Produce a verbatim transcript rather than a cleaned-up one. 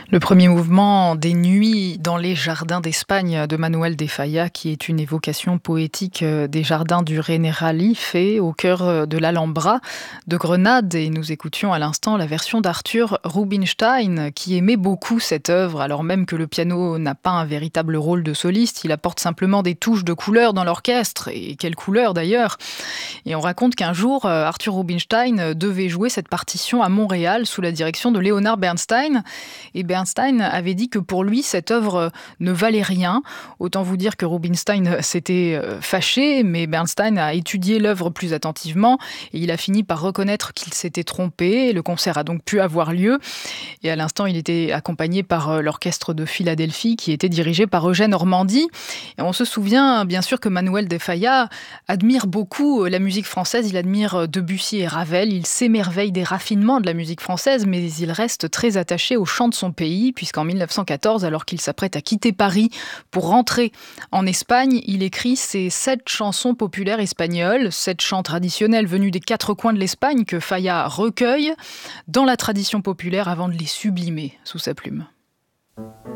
Le premier mouvement des Nuits dans les jardins d'Espagne de Manuel de Falla, qui est une évocation poétique des jardins du Generalife au cœur de l'Alhambra de Grenade. Et nous écoutions à l'instant la version d'Arthur Rubinstein, qui aimait beaucoup cette œuvre, alors même que le piano n'a pas un véritable rôle de soliste. Il apporte simplement des touches de couleur dans l'orchestre, et quelle couleur d'ailleurs. Et on raconte qu'un jour, Arthur Rubinstein devait jouer cette partition à Montréal sous la direction de Leonard Bernstein. Et Bernstein avait dit que pour lui, cette œuvre ne valait rien. Autant vous dire que Rubinstein s'était fâché, mais Bernstein a étudié l'œuvre plus attentivement et il a fini par reconnaître qu'il s'était trompé. Le concert a donc pu avoir lieu. Et à l'instant, il était accompagné par l'orchestre de Philadelphie qui était dirigé par Eugène Ormandy. Et on se souvient bien sûr que Manuel de Falla admire beaucoup la musique française. Il admire Debussy et Ravel. Il s'émerveille des raffinements de la musique française, mais il reste très attaché au chant de son pays, puisqu'en mille neuf cent quatorze, alors qu'il s'apprête à quitter Paris pour rentrer en Espagne, il écrit ses sept chansons populaires espagnoles, sept chants traditionnels venus des quatre coins de l'Espagne que Falla recueille dans la tradition populaire avant de les sublimer sous sa plume.